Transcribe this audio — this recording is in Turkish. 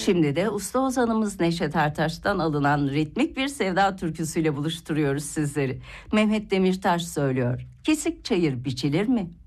Şimdi de usta ozanımız Neşet Ertaş'tan alınan ritmik bir sevda türküsüyle buluşturuyoruz sizleri. Mehmet Demirtaş söylüyor. Kesik çayır biçilir mi?